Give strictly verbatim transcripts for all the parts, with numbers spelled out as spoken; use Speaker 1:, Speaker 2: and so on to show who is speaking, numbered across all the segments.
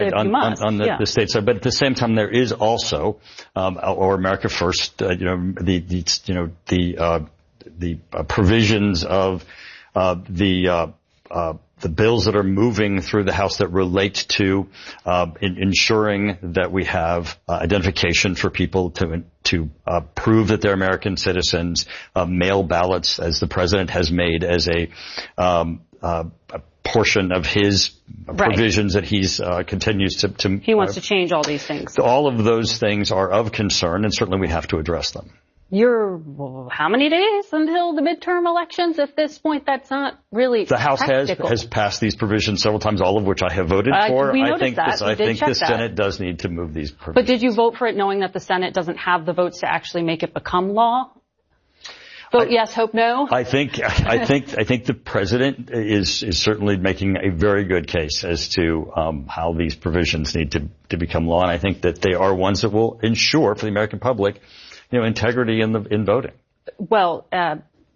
Speaker 1: if
Speaker 2: on,
Speaker 1: you must.
Speaker 2: on, on the,
Speaker 1: yeah.
Speaker 2: the state side, but at the same time, there is also, um, or America First, uh, you know, the, the, you know, the, uh, the uh, provisions of, uh, the, uh, uh, the bills that are moving through the House that relate to, uh, in, ensuring that we have uh, identification for people to, to, uh, prove that they're American citizens, uh, mail ballots, as the president has made as a, um, uh, a portion of his provisions right. that he's uh, continues to, to
Speaker 1: he wants
Speaker 2: uh,
Speaker 1: to change all these things.
Speaker 2: So all of those things are of concern, and certainly we have to address them.
Speaker 1: You're well, how many days until the midterm elections? At this point, that's not really
Speaker 2: the House
Speaker 1: practical.
Speaker 2: has has passed these provisions several times, all of which I have voted
Speaker 1: uh,
Speaker 2: for.
Speaker 1: We
Speaker 2: I
Speaker 1: noticed
Speaker 2: think
Speaker 1: that.
Speaker 2: this, I think the
Speaker 1: that.
Speaker 2: Senate does need to move these provisions.
Speaker 1: But did you vote for it knowing that the Senate doesn't have the votes to actually make it become law? Vote I, yes, hope no.
Speaker 2: I think I think I think the president is is certainly making a very good case as to um, how these provisions need to to become law, and I think that they are ones that will ensure for the American public, you know, integrity in the in voting.
Speaker 1: Well, uh,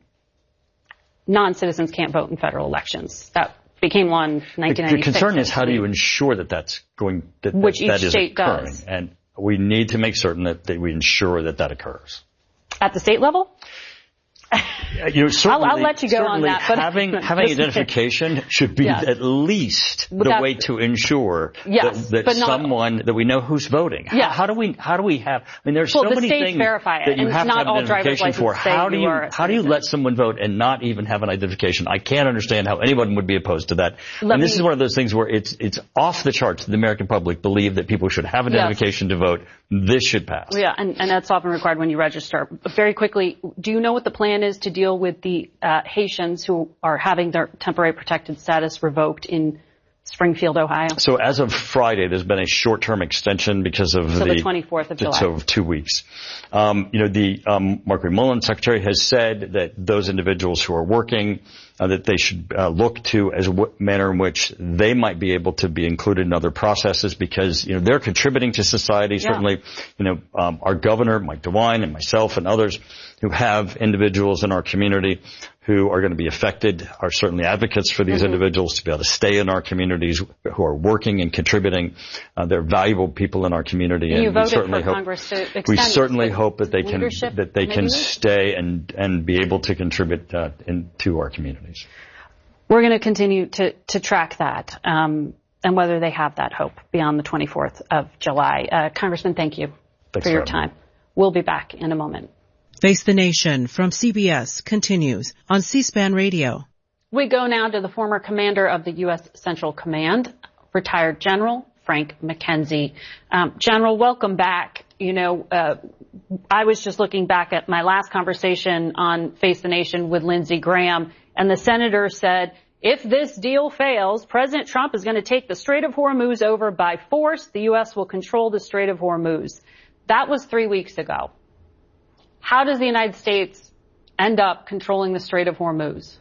Speaker 1: non-citizens can't vote in federal elections. That became law in nineteen ninety-six.
Speaker 2: The, the concern is how do you ensure that that's going that, that,
Speaker 1: which each
Speaker 2: that is
Speaker 1: state
Speaker 2: occurring,
Speaker 1: does,
Speaker 2: and we need to make certain that, that we ensure that that occurs
Speaker 1: at the state level.
Speaker 2: You know,
Speaker 1: I'll, I'll let you go on that. But
Speaker 2: having having identification should be yes. at least the
Speaker 1: Without,
Speaker 2: way to ensure
Speaker 1: yes,
Speaker 2: that, that someone not, that we know who's voting.
Speaker 1: Yeah.
Speaker 2: How, how do we how do we have? I mean, there's
Speaker 1: well,
Speaker 2: so
Speaker 1: the
Speaker 2: many
Speaker 1: states
Speaker 2: things
Speaker 1: verify it,
Speaker 2: that you
Speaker 1: and
Speaker 2: have
Speaker 1: not
Speaker 2: to have
Speaker 1: all
Speaker 2: identification for. How do you how do you let someone vote and not even have an identification? I can't understand how anyone would be opposed to that.
Speaker 1: Let
Speaker 2: and this
Speaker 1: me,
Speaker 2: is one of those things where it's it's off the charts. The American public believe that people should have identification yes. to vote. This should pass.
Speaker 1: Yeah, and, and that's often required when you register. Very quickly, do you know what the plan is to deal with the uh, Haitians who are having their temporary protected status revoked in Springfield, Ohio?
Speaker 2: So as of Friday, there's been a short-term extension because of
Speaker 1: so
Speaker 2: the,
Speaker 1: the twenty-fourth of July.
Speaker 2: So of two weeks. Um, you know, the um, Marjorie Mullen, Secretary, has said that those individuals who are working, uh, that they should uh, look to as a w- manner in which they might be able to be included in other processes because, you know, they're contributing to society.
Speaker 1: Yeah.
Speaker 2: Certainly, you know, um, our governor, Mike DeWine, and myself and others who have individuals in our community who are going to be affected are certainly advocates for these mm-hmm. individuals to be able to stay in our communities who are working and contributing. Uh, they're valuable people in our community.
Speaker 1: And,
Speaker 2: and
Speaker 1: you
Speaker 2: we certainly
Speaker 1: for
Speaker 2: hope,
Speaker 1: Congress to extend
Speaker 2: we certainly hope that they can, that they
Speaker 1: maybe?
Speaker 2: can stay and, and be able to contribute, uh, in, to our communities.
Speaker 1: We're going to continue to, to track that, um, and whether they have that hope beyond the twenty-fourth of July. Uh, Congressman, thank you
Speaker 2: Thanks
Speaker 1: for your
Speaker 2: for
Speaker 1: time. We'll be back in a moment.
Speaker 3: Face the Nation from C B S continues on C-SPAN Radio.
Speaker 1: We go now to the former commander of the U S Central Command, retired General Frank McKenzie. Um, General, welcome back. You know, uh, I was just looking back at my last conversation on Face the Nation with Lindsey Graham, and the senator said, if this deal fails, President Trump is going to take the Strait of Hormuz over by force. The U S will control the Strait of Hormuz. That was three weeks ago. How does the United States end up controlling the Strait of Hormuz?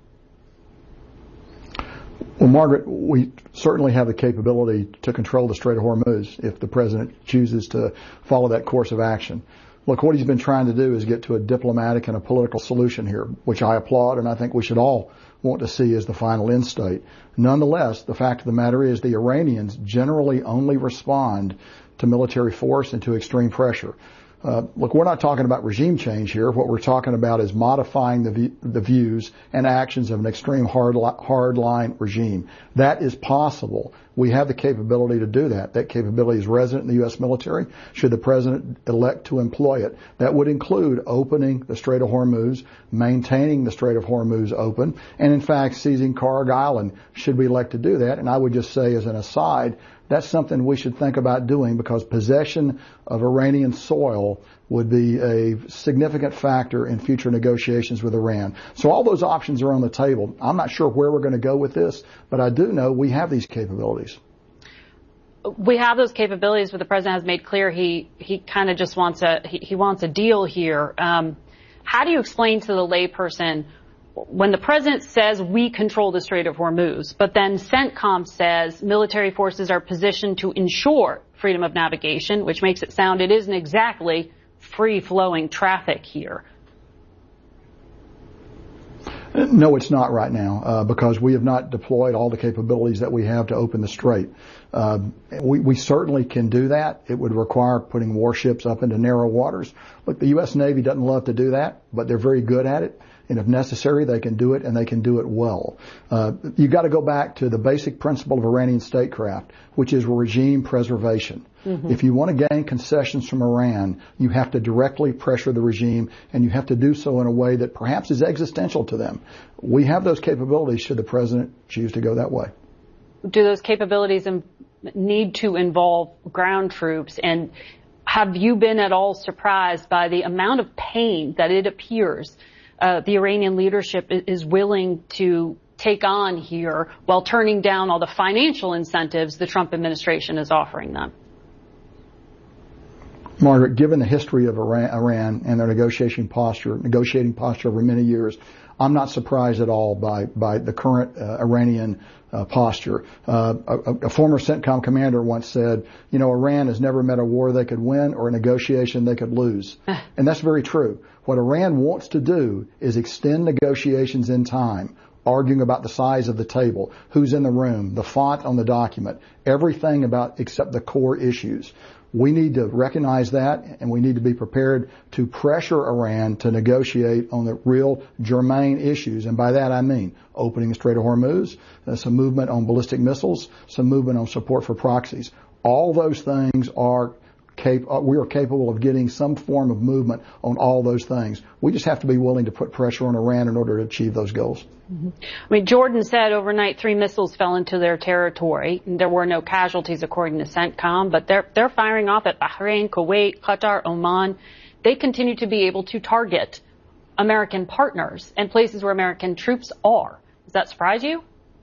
Speaker 4: Well, Margaret, we certainly have the capability to control the Strait of Hormuz if the president chooses to follow that course of action. Look, what he's been trying to do is get to a diplomatic and a political solution here, which I applaud, and I think we should all want to see as the final end state. Nonetheless, the fact of the matter is the Iranians generally only respond to military force and to extreme pressure. Uh, look, we're not talking about regime change here. What we're talking about is modifying the, v- the views and actions of an extreme hard li- hardline regime. That is possible. We have the capability to do that. That capability is resident in the U S military, should the president elect to employ it. That would include opening the Strait of Hormuz, maintaining the Strait of Hormuz open, and in fact seizing Karg Island, should we elect to do that. And I would just say as an aside, that's something we should think about doing because possession of Iranian soil would be a significant factor in future negotiations with Iran. So all those options are on the table. I'm not sure where we're going to go with this, but I do know we have these capabilities.
Speaker 1: We have those capabilities, but the president has made clear he, he kind of just wants a, he, he wants a deal here. Um, how do you explain to the layperson when the president says we control the Strait of Hormuz, but then CENTCOM says military forces are positioned to ensure freedom of navigation, which makes it sound it isn't exactly free-flowing traffic here?
Speaker 4: No, it's not right now, uh, because we have not deployed all the capabilities that we have to open the strait. Uh, we, we certainly can do that. It would require putting warships up into narrow waters. Look, the U S Navy doesn't love to do that, but they're very good at it. And if necessary, they can do it, and they can do it well. Uh, you've got to go back to the basic principle of Iranian statecraft, which is regime preservation. Mm-hmm. If you want to gain concessions from Iran, you have to directly pressure the regime, and you have to do so in a way that perhaps is existential to them. We have those capabilities should the president choose to go that way.
Speaker 1: Do those capabilities need to involve ground troops? And have you been at all surprised by the amount of pain that it appears uh, the Iranian leadership is willing to take on here while turning down all the financial incentives the Trump administration is offering them?
Speaker 4: Margaret, given the history of Iran, Iran and their negotiating posture, negotiating posture over many years, I'm not surprised at all by by the current uh, Iranian uh, posture. Uh, a, a former CENTCOM commander once said, you know, Iran has never met a war they could win or a negotiation they could lose. And that's very true. What Iran wants to do is extend negotiations in time, arguing about the size of the table, who's in the room, the font on the document, everything about except the core issues. We need to recognize that, and we need to be prepared to pressure Iran to negotiate on the real germane issues. And by that I mean opening the Strait of Hormuz, uh, some movement on ballistic missiles, some movement on support for proxies. All those things are cap- uh, we are capable of getting some form of movement on all those things. We just have to be willing to put pressure on Iran in order to achieve those goals.
Speaker 1: Mm-hmm. I mean, Jordan said overnight three missiles fell into their territory. There were no casualties, according to CENTCOM, but they're they're firing off at Bahrain, Kuwait, Qatar, Oman. They continue to be able to target American partners and places where American troops are. Does that surprise you?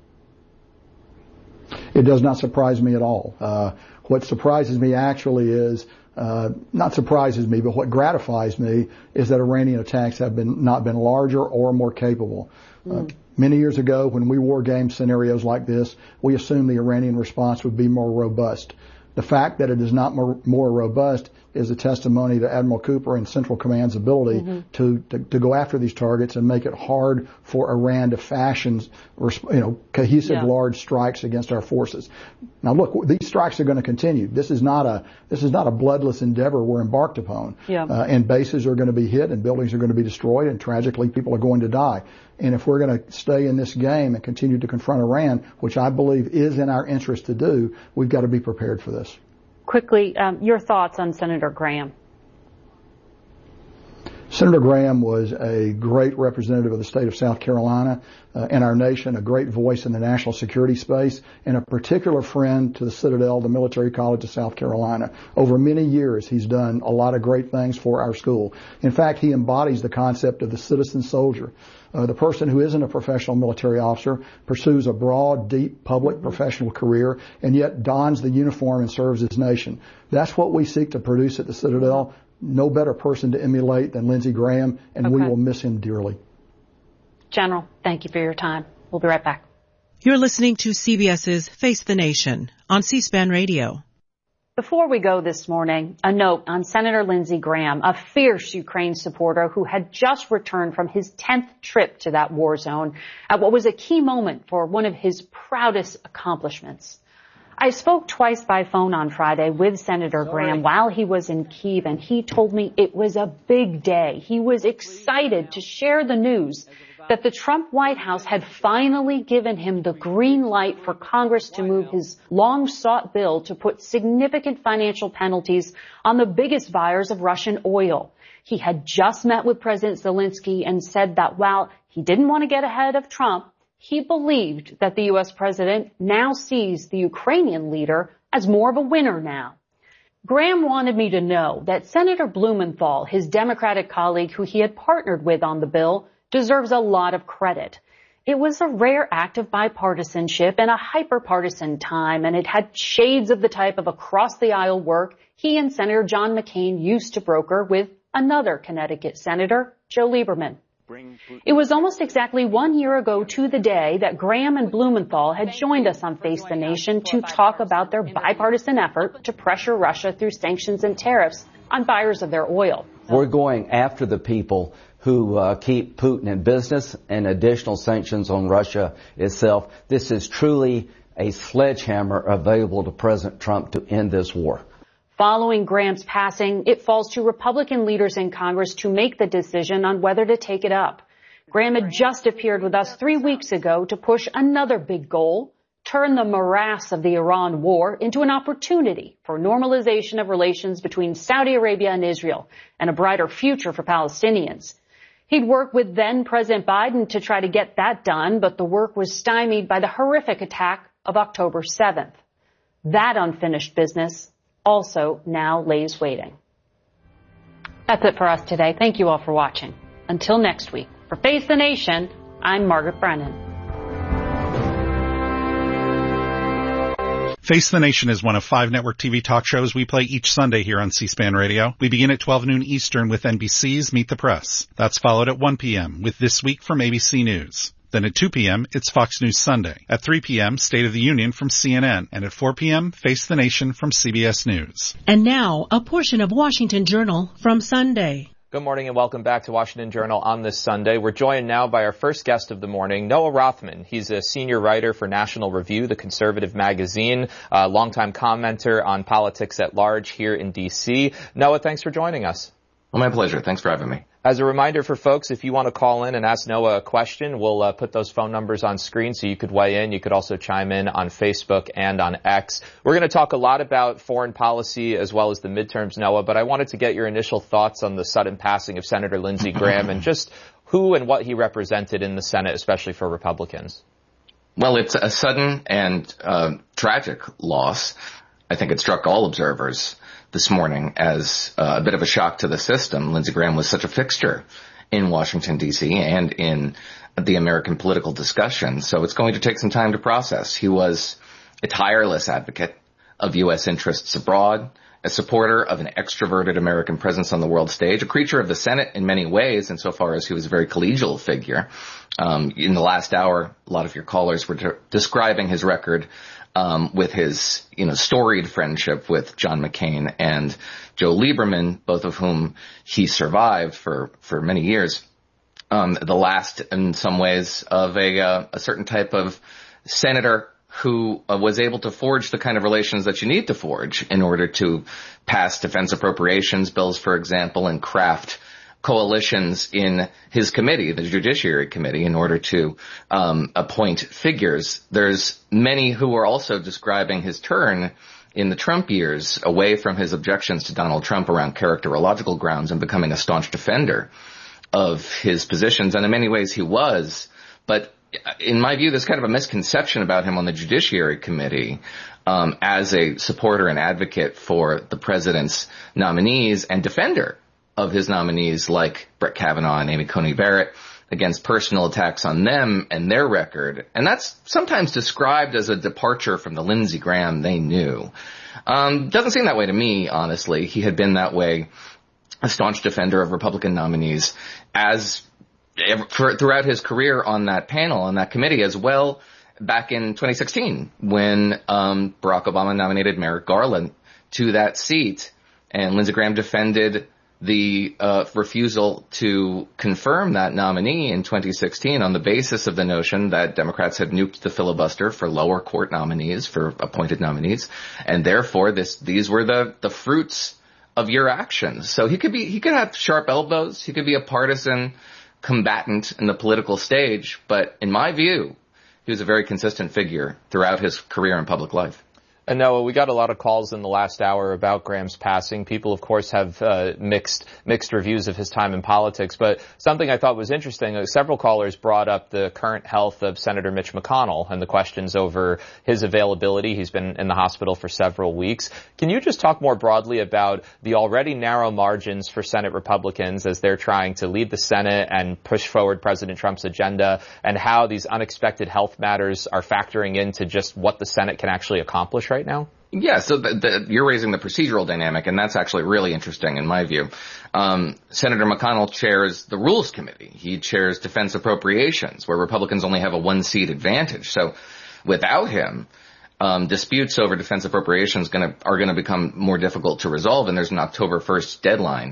Speaker 4: It does not surprise me at all. Uh, what surprises me actually is Uh, not surprises me, but what gratifies me is that Iranian attacks have been not been larger or more capable. Mm. Uh, many years ago, when we war gamed scenarios like this, we assumed the Iranian response would be more robust. The fact that it is not more, more robust is a testimony to Admiral Cooper and Central Command's ability mm-hmm. to, to to go after these targets and make it hard for Iran to fashion, you know, cohesive yeah. large strikes against our forces. Now, look, these strikes are going to continue. This is not a this is not a bloodless endeavor we're embarked upon. Yeah. Uh, and bases are going to be hit, and buildings are going to be destroyed, and tragically, people are going to die. And if we're going to stay in this game and continue to confront Iran, which I believe is in our interest to do, we've got to be prepared for this.
Speaker 1: Quickly, um, your thoughts on Senator Graham.
Speaker 4: Senator Graham was a great representative of the state of South Carolina uh, and our nation, a great voice in the national security space, and a particular friend to the Citadel, the Military College of South Carolina. Over many years, he's done a lot of great things for our school. In fact, he embodies the concept of the citizen soldier. Uh, the person who isn't a professional military officer pursues a broad, deep, public, professional career, and yet dons the uniform and serves his nation. That's what we seek to produce at the Citadel. No better person to emulate than Lindsey Graham, and okay. we will miss him dearly.
Speaker 1: General, thank you for your time. We'll be right back.
Speaker 3: You're listening to CBS's Face the Nation on C-SPAN Radio.
Speaker 1: Before we go this morning, a note on Senator Lindsey Graham, a fierce Ukraine supporter who had just returned from his tenth trip to that war zone at what was a key moment for one of his proudest accomplishments. I spoke twice by phone on Friday with Senator Sorry. Graham while he was in Kyiv, and he told me it was a big day. He was excited to share the news that the Trump White House had finally given him the green light for Congress to move his long-sought bill to put significant financial penalties on the biggest buyers of Russian oil. He had just met with President Zelensky and said that while he didn't want to get ahead of Trump, he believed that the U S president now sees the Ukrainian leader as more of a winner now. Graham wanted me to know that Senator Blumenthal, his Democratic colleague who he had partnered with on the bill, deserves a lot of credit. It was a rare act of bipartisanship in a hyper-partisan time, and it had shades of the type of across-the-aisle work he and Senator John McCain used to broker with another Connecticut senator, Joe Lieberman. It was almost exactly one year ago to the day that Graham and Blumenthal had joined us on Face the Nation to talk about their bipartisan effort to pressure Russia through sanctions and tariffs on buyers of their oil.
Speaker 5: We're going after the people who uh, keep Putin in business, and additional sanctions on Russia itself. This is truly a sledgehammer available to President Trump to end this war.
Speaker 1: Following Graham's passing, it falls to Republican leaders in Congress to make the decision on whether to take it up. Graham had just appeared with us three weeks ago to push another big goal, turn the morass of the Iran war into an opportunity for normalization of relations between Saudi Arabia and Israel and a brighter future for Palestinians. He'd worked with then President Biden to try to get that done, but the work was stymied by the horrific attack of October seventh. That unfinished business also now lays waiting. That's it for us today. Thank you all for watching. Until next week, for Face the Nation, I'm Margaret Brennan.
Speaker 6: Face the Nation is one of five network T V talk shows we play each Sunday here on C-SPAN Radio. We begin at twelve noon Eastern with N B C's Meet the Press. That's followed at one p.m. with This Week from A B C News. Then at two p.m., it's Fox News Sunday. At three p.m., State of the Union from C N N. And at four p.m., Face the Nation from C B S News.
Speaker 3: And now, a portion of Washington Journal from Sunday.
Speaker 7: Good morning and welcome back to Washington Journal on this Sunday. We're joined now by our first guest of the morning, Noah Rothman. He's a senior writer for National Review, the conservative magazine, a longtime commenter on politics at large here in D C. Noah, thanks for joining us.
Speaker 8: Well, my pleasure. Thanks for having me.
Speaker 7: As a reminder for folks, if you want to call in and ask Noah a question, we'll uh, put those phone numbers on screen so you could weigh in. You could also chime in on Facebook and on X. We're going to talk a lot about foreign policy as well as the midterms, Noah, but I wanted to get your initial thoughts on the sudden passing of Senator Lindsey Graham and just who and what he represented in the Senate, especially for Republicans.
Speaker 8: Well, it's a sudden and uh, tragic loss. I think it struck all observers this morning as uh, a bit of a shock to the system. Lindsey Graham was such a fixture in Washington, D C and in the American political discussion. So it's going to take some time to process. He was a tireless advocate of U S interests abroad, a supporter of an extroverted American presence on the world stage, a creature of the Senate in many ways, insofar as he was a very collegial figure. Um, in the last hour, a lot of your callers were de- describing his record Um, with his, you know, storied friendship with John McCain and Joe Lieberman, both of whom he survived for, for many years. Um, the last, in some ways, of a, uh, a certain type of senator who uh, was able to forge the kind of relations that you need to forge in order to pass defense appropriations bills, for example, and craft coalitions in his committee, the Judiciary Committee, in order to um, appoint figures. There's many who are also describing his turn in the Trump years away from his objections to Donald Trump around characterological grounds and becoming a staunch defender of his positions. And in many ways he was. But in my view, there's kind of a misconception about him on the Judiciary Committee um, as a supporter and advocate for the president's nominees and defender of his nominees like Brett Kavanaugh and Amy Coney Barrett against personal attacks on them and their record. And that's sometimes described as a departure from the Lindsey Graham they knew. Um, doesn't seem that way to me, honestly. He had been that way, a staunch defender of Republican nominees as for, throughout his career on that panel, on that committee as well, back in twenty sixteen when um, Barack Obama nominated Merrick Garland to that seat, and Lindsey Graham defended the uh, refusal to confirm that nominee in twenty sixteen on the basis of the notion that Democrats had nuked the filibuster for lower court nominees, for appointed nominees, and therefore this these were the the fruits of your actions. So he could be he could have sharp elbows, he could be a partisan combatant in the political stage, but in my view, he was a very consistent figure throughout his career in public life.
Speaker 7: And Noah, we got a lot of calls in the last hour about Graham's passing. People, of course, have uh, mixed mixed reviews of his time in politics. But something I thought was interesting, uh, several callers brought up the current health of Senator Mitch McConnell and the questions over his availability. He's been in the hospital for several weeks. Can you just talk more broadly about the already narrow margins for Senate Republicans as they're trying to lead the Senate and push forward President Trump's agenda, and how these unexpected health matters are factoring into just what the Senate can actually accomplish right now?
Speaker 8: Yeah, so the, the, you're raising the procedural dynamic, and that's actually really interesting in my view. Um, Senator McConnell chairs the Rules Committee. He chairs Defense Appropriations, where Republicans only have a one-seat advantage. So without him, um, disputes over defense appropriations gonna, are going to become more difficult to resolve, and there's an October first deadline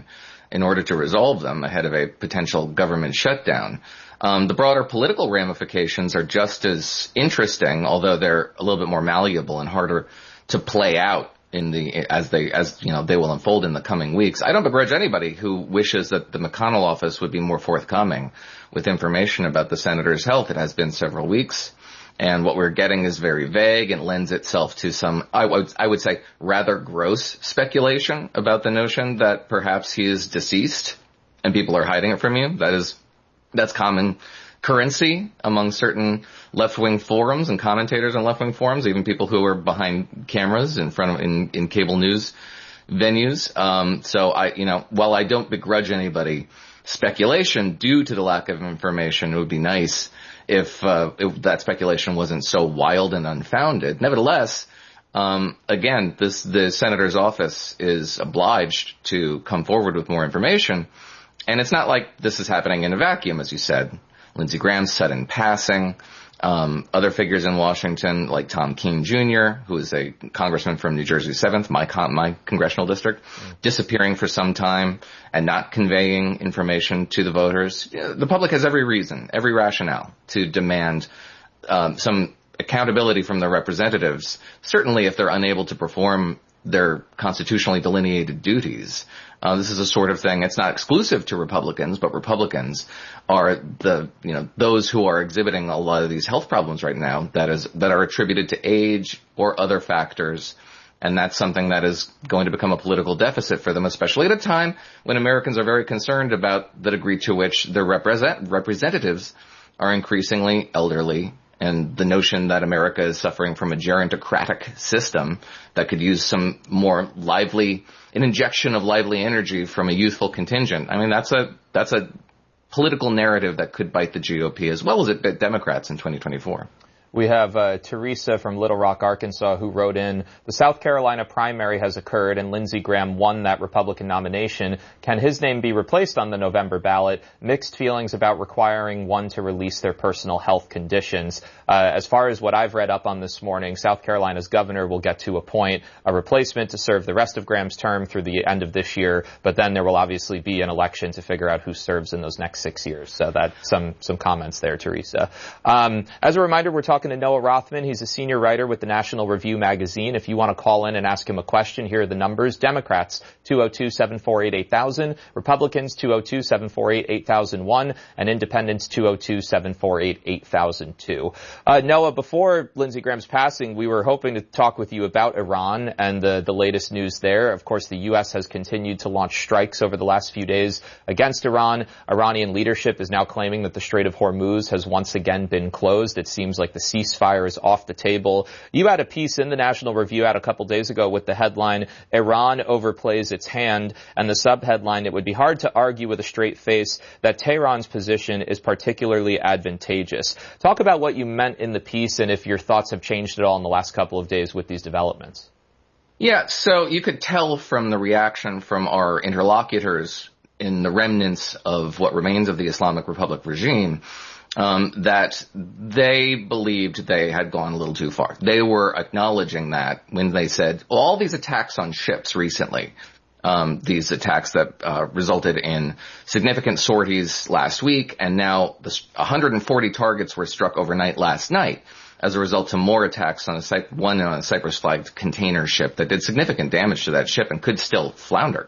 Speaker 8: in order to resolve them ahead of a potential government shutdown. Um, the broader political ramifications are just as interesting, although they're a little bit more malleable and harder to play out in the as they as you know they will unfold in the coming weeks. I don't begrudge anybody who wishes that the McConnell office would be more forthcoming with information about the senator's health. It has been several weeks, and what we're getting is very vague and lends itself to some, I would, I would say, rather gross speculation about the notion that perhaps he is deceased and people are hiding it from you. That is, that's common currency among certain left-wing forums and commentators on left-wing forums, even people who are behind cameras in front of, in, in cable news venues. Um, so I, you know, while I don't begrudge anybody speculation due to the lack of information, it would be nice if, uh, if that speculation wasn't so wild and unfounded. Nevertheless, um, again, this, the senator's office is obliged to come forward with more information. And it's not like this is happening in a vacuum, as you said. Lindsey Graham said in passing. Um, other figures in Washington, like Tom Keene Junior, who is a congressman from New Jersey seventh, my con- my congressional district, mm. disappearing for some time and not conveying information to the voters. You know, the public has every reason, every rationale to demand um, some accountability from their representatives, certainly if they're unable to perform their constitutionally delineated duties. Uh, this is a sort of thing, it's not exclusive to Republicans, but Republicans are the, you know, those who are exhibiting a lot of these health problems right now that is, that are attributed to age or other factors. And that's something that is going to become a political deficit for them, especially at a time when Americans are very concerned about the degree to which their represent, representatives are increasingly elderly, and the notion that America is suffering from a gerontocratic system that could use some more lively, an injection of lively energy from a youthful contingent. I mean, that's a, that's a political narrative that could bite the G O P as well as it bit Democrats in twenty twenty-four.
Speaker 7: We have uh, Teresa from Little Rock, Arkansas, who wrote in, the South Carolina primary has occurred and Lindsey Graham won that Republican nomination. Can his name be replaced on the November ballot? Mixed feelings about requiring one to release their personal health conditions. Uh, as far as what I've read up on this morning, South Carolina's governor will get to appoint a replacement to serve the rest of Graham's term through the end of this year, but then there will obviously be an election to figure out who serves in those next six years. So that's some, some comments there, Teresa. Um, as a reminder, we're talking to Noah Rothman. He's a senior writer with the National Review magazine. If you want to call in and ask him a question, here are the numbers. Democrats, two oh two, seven four eight, eight thousand. Republicans, two oh two, seven four eight, eight thousand one. And Independents, two oh two, seven four eight, eight thousand two. Uh, Noah, before Lindsey Graham's passing, we were hoping to talk with you about Iran and the, the latest news there. Of course, the U S has continued to launch strikes over the last few days against Iran. Iranian leadership is now claiming that the Strait of Hormuz has once again been closed. It seems like the ceasefire is off the table. You had a piece in the National Review out a couple days ago with the headline, Iran overplays its hand, and the subheadline, it would be hard to argue with a straight face that Tehran's position is particularly advantageous. Talk about what you meant in the piece and if your thoughts have changed at all in the last couple of days with these developments.
Speaker 8: Yeah, so you could tell from the reaction from our interlocutors in the remnants of what remains of the Islamic Republic regime Um, that they believed they had gone a little too far. They were acknowledging that when they said, well, all these attacks on ships recently, um, these attacks that uh, resulted in significant sorties last week, and now the one hundred forty targets were struck overnight last night as a result of more attacks on a Cy- one on a Cyprus-flagged container ship that did significant damage to that ship and could still flounder.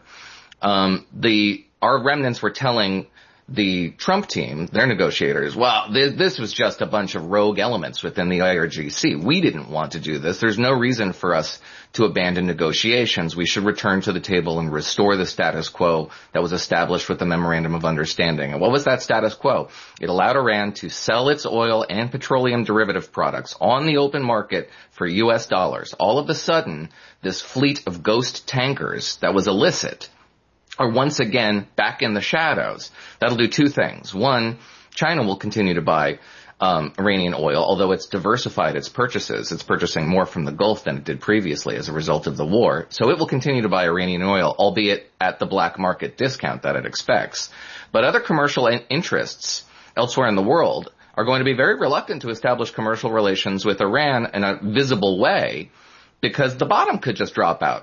Speaker 8: Um, the our remnants were telling the Trump team, their negotiators, well, this, this was just a bunch of rogue elements within the I R G C. We didn't want to do this. There's no reason for us to abandon negotiations. We should return to the table and restore the status quo that was established with the Memorandum of Understanding. And what was that status quo? It allowed Iran to sell its oil and petroleum derivative products on the open market for U S dollars. All of a sudden, this fleet of ghost tankers that was illicit are once again back in the shadows. That'll do two things. One, China will continue to buy um, Iranian oil, although it's diversified its purchases. It's purchasing more from the Gulf than it did previously as a result of the war. So it will continue to buy Iranian oil, albeit at the black market discount that it expects. But other commercial interests elsewhere in the world are going to be very reluctant to establish commercial relations with Iran in a visible way because the bottom could just drop out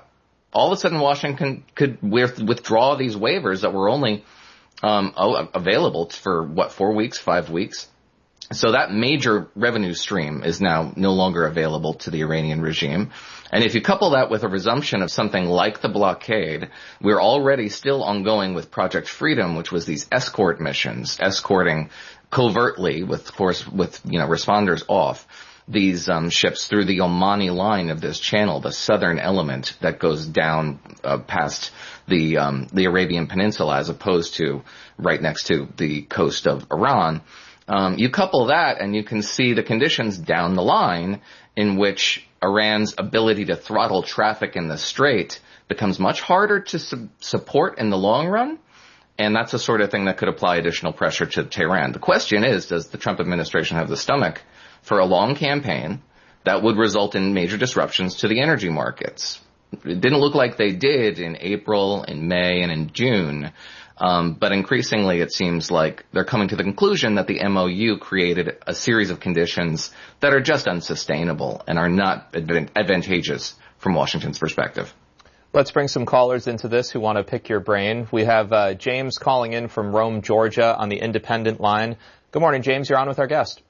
Speaker 8: all of a sudden Washington could withdraw these waivers that were only um, available for, what, four weeks, five weeks? So that major revenue stream is now no longer available to the Iranian regime. And if you couple that with a resumption of something like the blockade, we're already still ongoing with Project Freedom, which was these escort missions, escorting covertly, with, of course, with, you know, responders off, these um, ships through the Omani line of this channel, the southern element that goes down uh, past the um, the Arabian Peninsula, as opposed to right next to the coast of Iran. Um, you couple that and you can see the conditions down the line in which Iran's ability to throttle traffic in the Strait becomes much harder to su- support in the long run. And that's the sort of thing that could apply additional pressure to Tehran. The question is, does the Trump administration have the stomach for a long campaign that would result in major disruptions to the energy markets? It didn't look like they did in April, in May, and in June. Um, but increasingly, it seems like they're coming to the conclusion that the M O U created a series of conditions that are just unsustainable and are not adv- advantageous from Washington's perspective.
Speaker 7: Let's bring some callers into this who want to pick your brain. We have uh, James calling in from Rome, Georgia on the independent line. Good morning, James. You're on with our guest.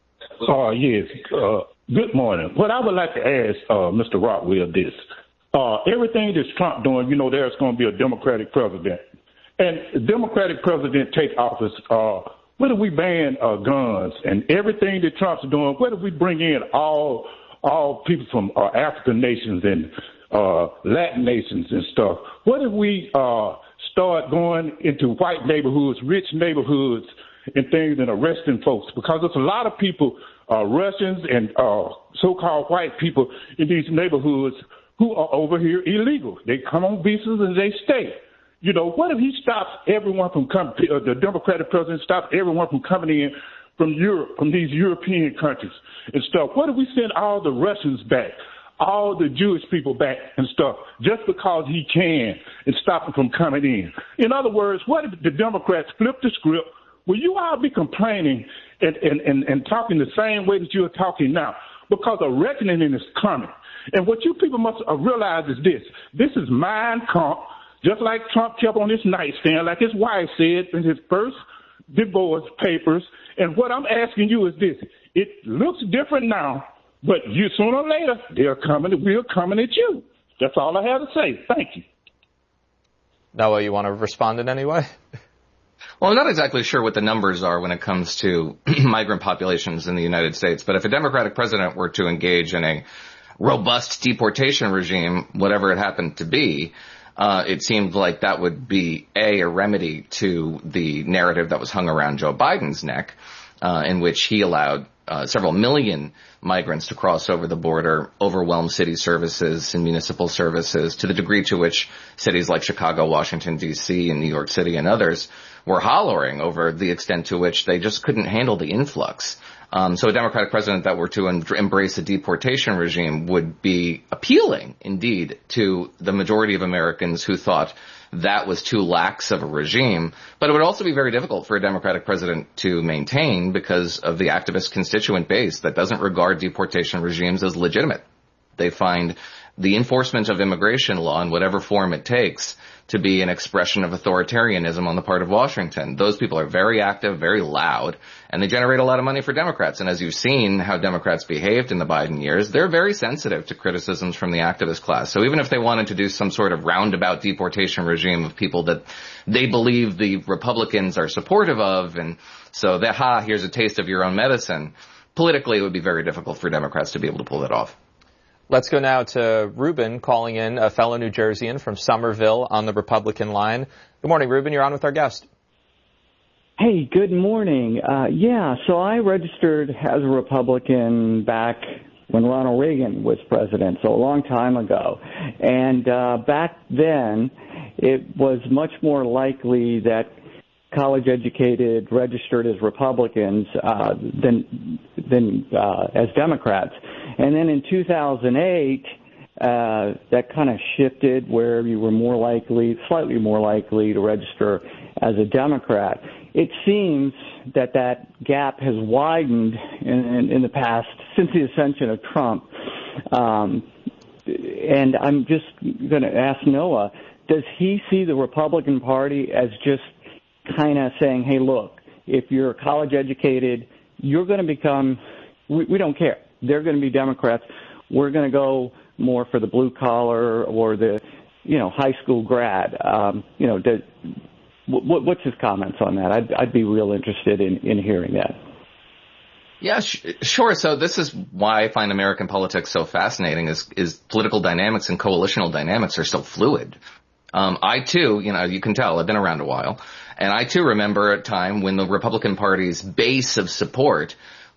Speaker 9: Oh, uh, yes. Uh, good morning. What I would like to ask uh, Mister Rockwell this. Uh, everything that Trump doing, you know, there's going to be a Democratic president. And the Democratic president take office, uh, whether we ban uh, guns and everything that Trump's doing, whether we bring in all all people from uh, African nations and uh, Latin nations and stuff, what if we uh, start going into white neighborhoods, rich neighborhoods, and things and arresting folks? Because there's a lot of people, uh, Russians and uh, so-called white people in these neighborhoods who are over here illegal. They come on visas and they stay. You know, what if he stops everyone from coming, uh, the Democratic president stops everyone from coming in from Europe, from these European countries and stuff? What if we send all the Russians back, all the Jewish people back and stuff, just because he can, and stop them from coming in? In other words, what if the Democrats flip the script? Will you all be complaining and, and, and, and talking the same way that you're talking now? Because a reckoning is coming. And what you people must realize is this. This is Mein Kampf. Just like Trump kept on his nightstand, like his wife said in his first divorce papers. And what I'm asking you is this. It looks different now, but you sooner or later, they're coming, we're coming at you. That's all I have to say. Thank you.
Speaker 7: Noah, you want to respond in any way?
Speaker 8: Well, I'm not exactly sure what the numbers are when it comes to migrant populations in the United States, but if a Democratic president were to engage in a robust deportation regime, whatever it happened to be, Uh, it seemed like that would be, A, a remedy to the narrative that was hung around Joe Biden's neck, uh, in which he allowed uh, several million migrants to cross over the border, overwhelm city services and municipal services to the degree to which cities like Chicago, Washington, D C, and New York City and others were hollering over the extent to which they just couldn't handle the influx. Um, so a Democratic president that were to em- embrace a deportation regime would be appealing, indeed, to the majority of Americans who thought that was too lax of a regime. But it would also be very difficult for a Democratic president to maintain because of the activist constituent base that doesn't regard deportation regimes as legitimate. They find the enforcement of immigration law in whatever form it takes to be an expression of authoritarianism on the part of Washington. Those people are very active, very loud, and they generate a lot of money for Democrats. And as you've seen how Democrats behaved in the Biden years, they're very sensitive to criticisms from the activist class. So even if they wanted to do some sort of roundabout deportation regime of people that they believe the Republicans are supportive of, and so that, ha, here's a taste of your own medicine, politically it would be very difficult for Democrats to be able to pull that off.
Speaker 7: Let's go now to Ruben calling in, a fellow New Jerseyan from Somerville on the Republican line. Good morning, Ruben. You're on with our guest.
Speaker 10: Hey, good morning. Uh, yeah, so I registered as a Republican back when Ronald Reagan was president, so a long time ago. And uh, back then, it was much more likely that college-educated registered as Republicans uh, than than uh, as Democrats. And then in two thousand eight, uh, that kind of shifted where you were more likely, slightly more likely to register as a Democrat. It seems that that gap has widened in, in, in the past since the ascension of Trump. Um, and I'm just going to ask Noah, does he see the Republican Party as just kind of saying, hey, look, if you're college educated, you're going to become, we, we don't care. They're going to be Democrats. We're going to go more for the blue collar or the, you know, high school grad. Um, you know, does, what, what's his comments on that? I'd, I'd be real interested in, in hearing that.
Speaker 8: Yeah, sh- sure. So this is why I find American politics so fascinating is, is political dynamics and coalitional dynamics are so fluid. Um, I too, you know, you can tell I've been around a while, and I too remember a time when the Republican Party's base of support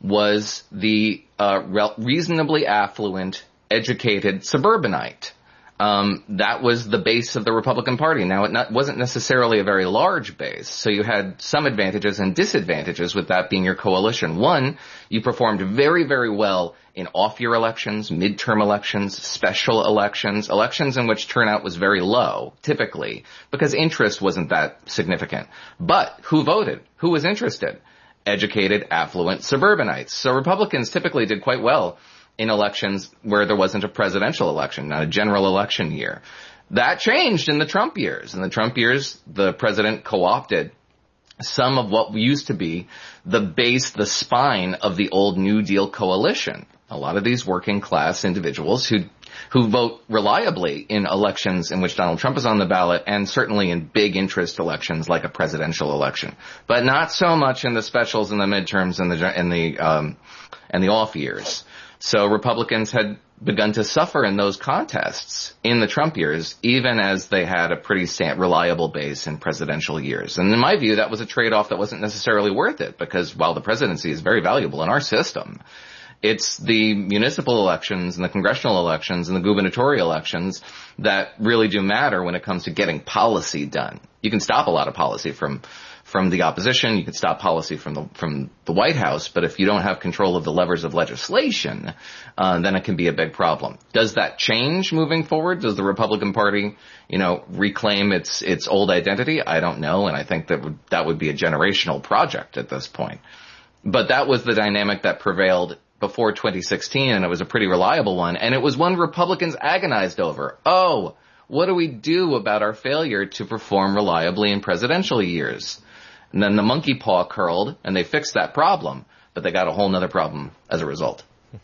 Speaker 8: was the uh, re- reasonably affluent, educated suburbanite. Um, that was the base of the Republican Party. Now, it not, wasn't necessarily a very large base, so you had some advantages and disadvantages with that being your coalition. One, you performed very, very well in off-year elections, midterm elections, special elections, elections in which turnout was very low, typically, because interest wasn't that significant. But who voted? Who was interested? Educated, affluent suburbanites. So Republicans typically did quite well in elections where there wasn't a presidential election, not a general election year. That changed in the Trump years. In the Trump years, the president co-opted some of what used to be the base, the spine of the old New Deal coalition. A lot of these working class individuals who who vote reliably in elections in which Donald Trump is on the ballot, and certainly in big interest elections like a presidential election, but not so much in the specials and the midterms and the and the um, and the off years. So Republicans had begun to suffer in those contests in the Trump years, even as they had a pretty stand, reliable base in presidential years. And in my view, that was a trade-off that wasn't necessarily worth it, because while the presidency is very valuable in our system, it's the municipal elections and the congressional elections and the gubernatorial elections that really do matter when it comes to getting policy done. You can stop a lot of policy from from the opposition. You can stop policy from the from the White House. But if you don't have control of the levers of legislation, uh, then it can be a big problem. Does that change moving forward? Does the Republican Party, you know, reclaim its its old identity? I don't know. And I think that would, that would be a generational project at this point. But that was the dynamic that prevailed before twenty sixteen, and it was a pretty reliable one. And it was one Republicans agonized over. Oh, what do we do about our failure to perform reliably in presidential years? And then the monkey paw curled, and they fixed that problem, but they got a whole nother problem as a result.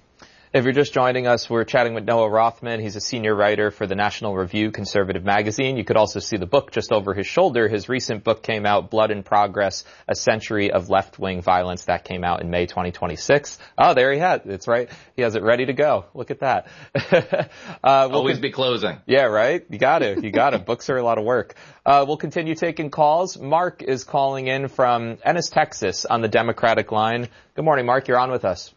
Speaker 7: If you're just joining us, we're chatting with Noah Rothman. He's a senior writer for the National Review conservative magazine. You could also see the book just over his shoulder. His recent book came out, Blood in Progress, A Century of Left-Wing Violence. That came out in May twenty twenty-six. Oh, there he has it. It's right. He has it ready to go. Look at that. uh, we'll
Speaker 8: Always
Speaker 7: con-
Speaker 8: be closing.
Speaker 7: Yeah, right? You got to. You got to. Books are a lot of work. Uh, we'll continue taking calls. Mark is calling in from Ennis, Texas on the Democratic line. Good morning, Mark. You're on with us.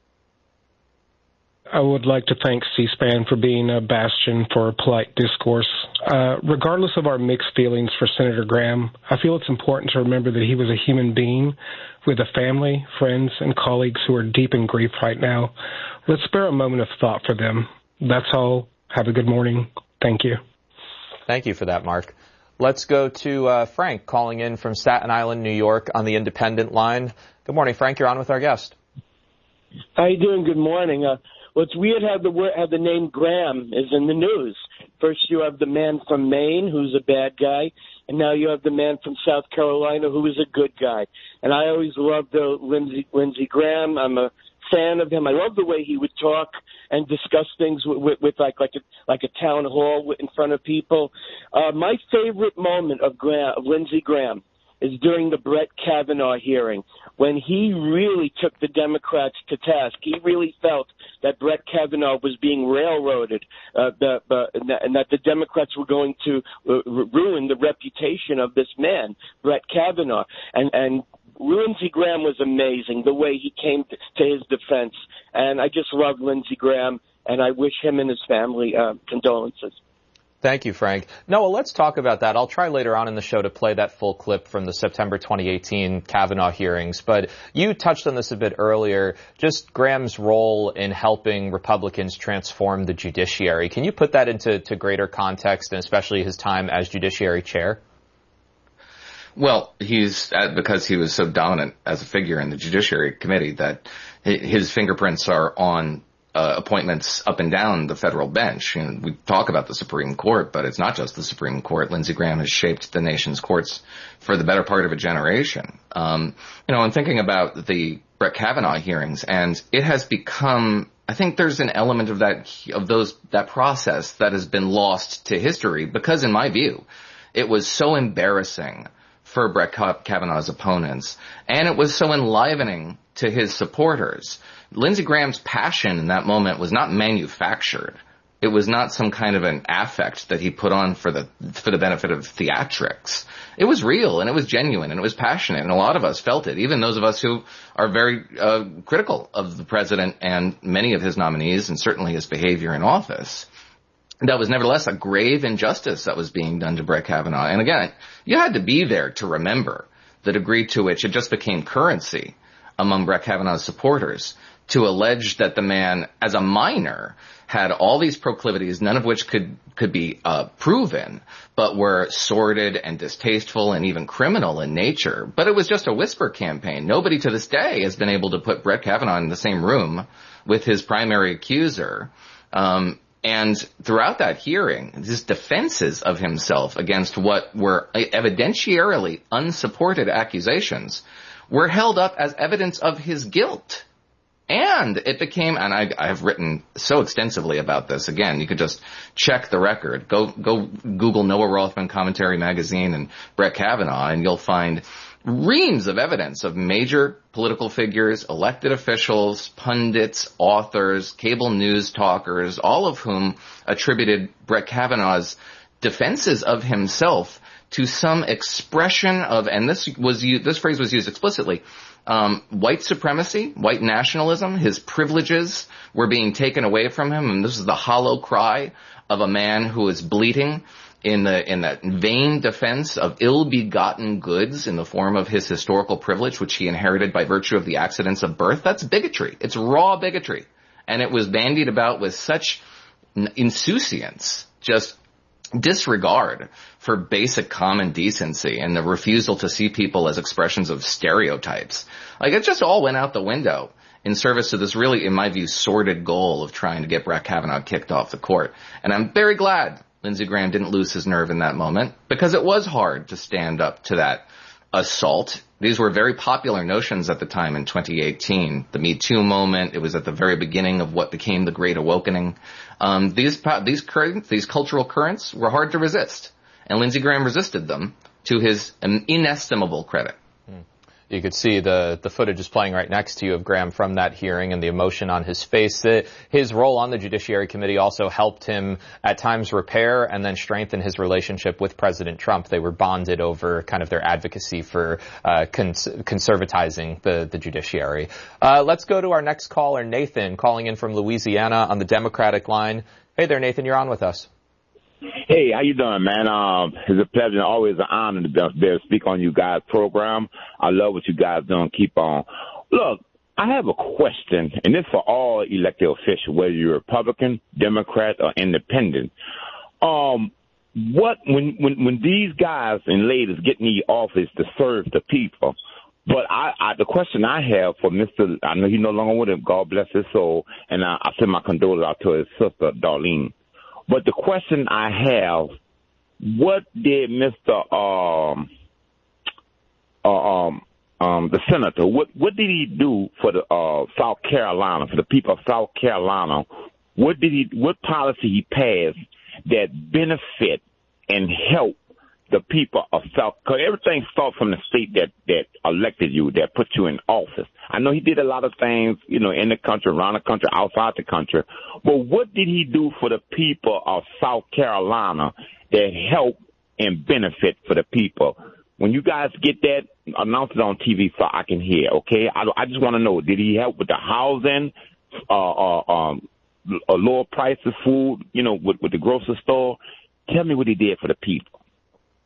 Speaker 11: I would like to thank C-SPAN for being a bastion for polite discourse. Uh, regardless of our mixed feelings for Senator Graham, I feel it's important to remember that he was a human being with a family, friends, and colleagues who are deep in grief right now. Let's spare a moment of thought for them. That's all. Have a good morning. Thank you.
Speaker 7: Thank you for that, Mark. Let's go to uh, Frank calling in from Staten Island, New York on the Independent line. Good morning, Frank. You're on with our guest.
Speaker 12: How you doing? Good morning. Uh, well, it's weird how the word, how the name Graham is in the news. First, you have the man from Maine, who's a bad guy, and now you have the man from South Carolina, who is a good guy. And I always loved uh, Lindsey Lindsey Graham. I'm a fan of him. I love the way he would talk and discuss things with, with, with like like a like a town hall in front of people. Uh, my favorite moment of Graham, of Lindsey Graham, is during the Brett Kavanaugh hearing, when he really took the Democrats to task. He really felt that Brett Kavanaugh was being railroaded, uh, the, uh, and that the Democrats were going to uh, ruin the reputation of this man, Brett Kavanaugh. And, and Lindsey Graham was amazing, the way he came to, to his defense. And I just love Lindsey Graham, and I wish him and his family uh, condolences.
Speaker 7: Thank you, Frank. Noah, let's talk about that. I'll try later on in the show to play that full clip from the September twenty eighteen Kavanaugh hearings. But you touched on this a bit earlier, just Graham's role in helping Republicans transform the judiciary. Can you put that into to greater context, and especially his time as Judiciary Chair?
Speaker 8: Well, he's because he was so dominant as a figure in the Judiciary Committee that his fingerprints are on uh, appointments up and down the federal bench. You know, we talk about the Supreme Court, but it's not just the Supreme Court. Lindsey Graham has shaped the nation's courts for the better part of a generation. Um, you know, I'm thinking about the Brett Kavanaugh hearings, and it has become, I think there's an element of that, of those, that process that has been lost to history because, in my view, it was so embarrassing for Brett Kavanaugh's opponents, and it was so enlivening to his supporters. Lindsey Graham's passion in that moment was not manufactured. It was not some kind of an affect that he put on for the for the benefit of theatrics. It was real, and it was genuine, and it was passionate, and a lot of us felt it, even those of us who are very uh, critical of the president and many of his nominees, and certainly his behavior in office. That was nevertheless a grave injustice that was being done to Brett Kavanaugh. And again, you had to be there to remember the degree to which it just became currency among Brett Kavanaugh's supporters to allege that the man, as a minor, had all these proclivities, none of which could could be uh, proven, but were sordid and distasteful and even criminal in nature. But it was just a whisper campaign. Nobody to this day has been able to put Brett Kavanaugh in the same room with his primary accuser. Um, and throughout that hearing, his defenses of himself against what were evidentiarily unsupported accusations were held up as evidence of his guilt. And it became, and I, I've written so extensively about this. Again, you could just check the record. Go, go Google Noah Rothman Commentary Magazine and Brett Kavanaugh, and you'll find reams of evidence of major political figures, elected officials, pundits, authors, cable news talkers, all of whom attributed Brett Kavanaugh's defenses of himself to some expression of, and this was this phrase was used explicitly, um, white supremacy, white nationalism. His privileges were being taken away from him, and this is the hollow cry of a man who is bleating in the in that vain defense of ill-begotten goods in the form of his historical privilege, which he inherited by virtue of the accidents of birth. That's bigotry. It's raw bigotry, and it was bandied about with such insouciance, just disregard for basic common decency and the refusal to see people as expressions of stereotypes. Like, it just all went out the window in service to this really, in my view, sordid goal of trying to get Brett Kavanaugh kicked off the court. And I'm very glad Lindsey Graham didn't lose his nerve in that moment, because it was hard to stand up to that assault. These were very popular notions at the time in twenty eighteen. The Me Too moment, it was at the very beginning of what became the Great Awakening. Um, these, these currents, these cultural currents were hard to resist, and Lindsey Graham resisted them to his inestimable credit.
Speaker 7: You could see the, the footage is playing right next to you of Graham from that hearing and the emotion on his face. The, his role on the Judiciary Committee also helped him at times repair and then strengthen his relationship with President Trump. They were bonded over kind of their advocacy for uh, cons- conservatizing the, the judiciary. Uh, let's go to our next caller, Nathan, calling in from Louisiana on the Democratic line. Hey there, Nathan, you're on with us.
Speaker 13: Hey, how you doing, man? Um, it's a pleasure and always an honor to be there to speak on you guys' program. I love what you guys doing. Keep on. Look, I have a question, and this for all elected officials, whether you're Republican, Democrat, or Independent. Um, what when when when these guys and ladies get in the office to serve the people? But I, I, the question I have for Mister I know he's no longer with him. God bless his soul, and I, I send my condolences out to his sister, Darlene. But the question I have, what did Mister Um, uh, um, um, the senator, what, what did he do for the uh, South Carolina, for the people of South Carolina? What did he, what policy he passed that benefit and help the people of South? Because everything starts from the state that that elected you, that put you in office. I know he did a lot of things, you know, in the country, around the country, outside the country. But what did he do for the people of South Carolina that help and benefit for the people? When you guys get that, announce it on T V so I can hear, okay? I, I just want to know, did he help with the housing, uh, uh, um, a lower price of food, you know, with, with the grocery store? Tell me what he did for the people.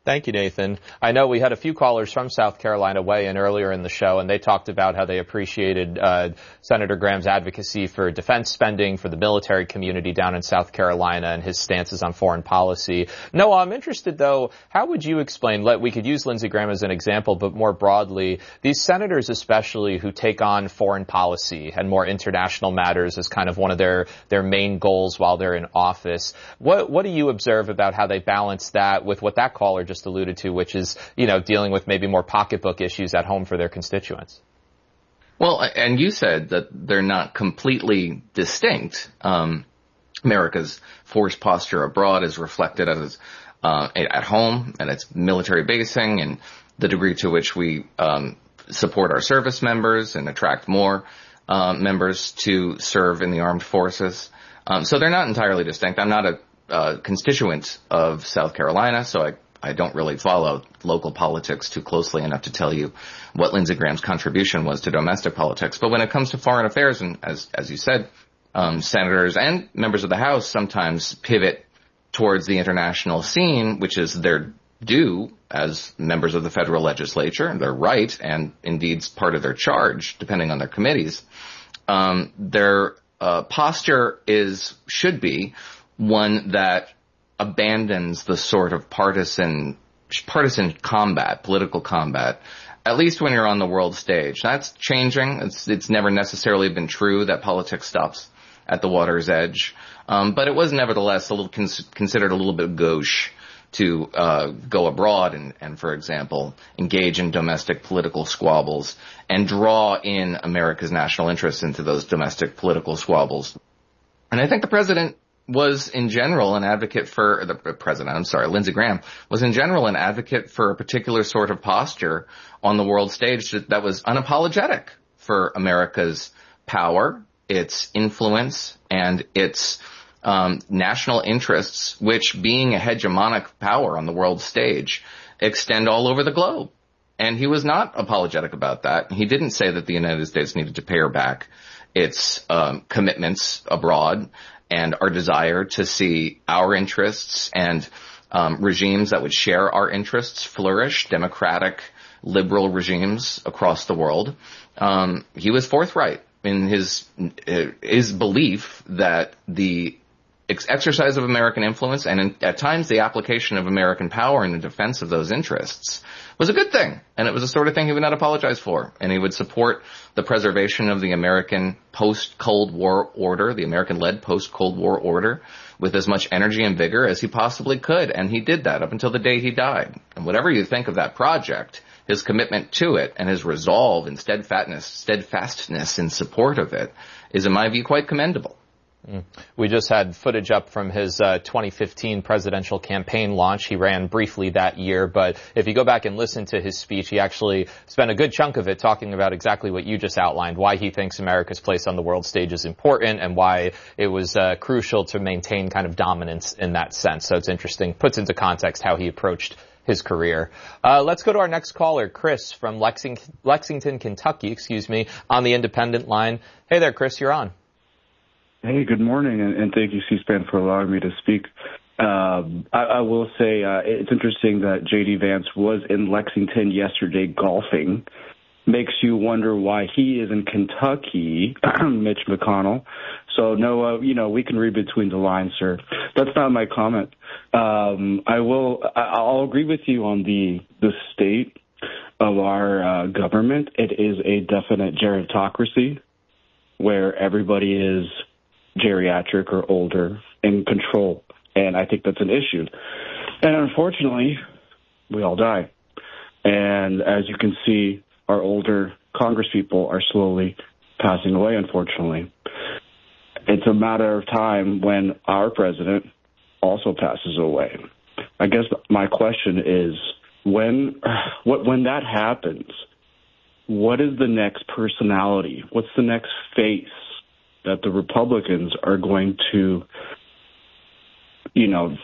Speaker 7: Thank you, Nathan. I know we had a few callers from South Carolina weigh in earlier in the show, and they talked about how they appreciated uh, Senator Graham's advocacy for defense spending, for the military community down in South Carolina, and his stances on foreign policy. Noah, I'm interested, though, how would you explain, let, we could use Lindsey Graham as an example, but more broadly, these senators especially who take on foreign policy and more international matters as kind of one of their, their main goals while they're in office. What, what do you observe about how they balance that with what that caller just alluded to, which is, you know, dealing with maybe more pocketbook issues at home for their constituents?
Speaker 8: Well, and you said that they're not completely distinct. Um, America's force posture abroad is reflected as uh, at home, and its military basing, and the degree to which we um, support our service members and attract more uh, members to serve in the armed forces. Um, so they're not entirely distinct. I'm not a uh, constituent of South Carolina, so I I don't really follow local politics too closely enough to tell you what Lindsey Graham's contribution was to domestic politics. But when it comes to foreign affairs, and as as you said, um, senators and members of the House sometimes pivot towards the international scene, which is their due as members of the federal legislature, their right, and indeed part of their charge, depending on their committees. Um, their uh, posture is should be one that abandons the sort of partisan partisan combat, political combat, at least when you're on the world stage. That's changing. It's it's never necessarily been true that politics stops at the water's edge, um, but it was nevertheless a little cons- considered a little bit gauche to uh, go abroad and, and, for example, engage in domestic political squabbles and draw in America's national interests into those domestic political squabbles. And I think the president was in general an advocate for the president, I'm sorry, Lindsey Graham was in general an advocate for a particular sort of posture on the world stage that was unapologetic for America's power, its influence, and its um, national interests, which being a hegemonic power on the world stage extend all over the globe. And he was not apologetic about that. He didn't say that the United States needed to pare back its um, commitments abroad and our desire to see our interests and um, regimes that would share our interests flourish, democratic, liberal regimes across the world. Um, he was forthright in his his belief that the ex- exercise of American influence and in, at times the application of American power in the defense of those interests was a good thing, and it was the sort of thing he would not apologize for, and he would support the preservation of the American post-Cold War order, the American-led post-Cold War order, with as much energy and vigor as he possibly could, and he did that up until the day he died. And whatever you think of that project, his commitment to it and his resolve and steadfastness, steadfastness in support of it is, in my view, quite commendable.
Speaker 7: We just had footage up from his uh, twenty fifteen presidential campaign launch. He ran briefly that year, but if you go back and listen to his speech, he actually spent a good chunk of it talking about exactly what you just outlined, why he thinks America's place on the world stage is important and why it was uh, crucial to maintain kind of dominance in that sense. So it's interesting, puts into context how he approached his career. Uh, let's go to our next caller, Chris from Lexington, Lexington, Kentucky, excuse me, on the independent line. Hey there, Chris, you're on.
Speaker 14: Hey, good morning, and, and thank you, C-SPAN, for allowing me to speak. Um, I, I will say uh, it's interesting that J D. Vance was in Lexington yesterday golfing. Makes you wonder why he is in Kentucky, Mitch McConnell. So, no, uh, you know, we can read between the lines, sir. That's not my comment. Um, I will, I, I'll agree with you on the the state of our uh, government. It is a definite gerontocracy where everybody is geriatric or older in control, and I think that's an issue. And unfortunately, we all die. And as you can see, our older Congress people are slowly passing away, unfortunately. It's a matter of time when our president also passes away. I guess my question is, when what when that happens, what is the next personality? What's the next face that the Republicans are going to, you know,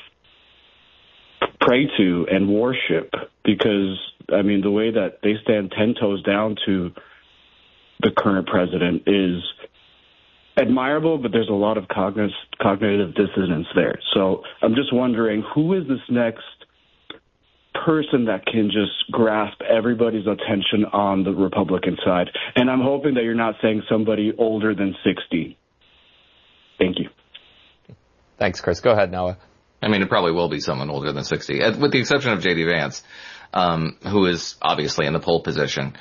Speaker 14: pray to and worship? Because, I mean, the way that they stand ten toes down to the current president is admirable, but there's a lot of cognitive, cognitive dissonance there. So I'm just wondering, who is this next person that can just grasp everybody's attention on the Republican side. And I'm hoping that you're not saying somebody older than sixty. Thank you.
Speaker 7: Thanks, Chris. Go ahead, Noah.
Speaker 8: I mean, it probably will be someone older than sixty, with the exception of J D Vance, um, who is obviously in the pole position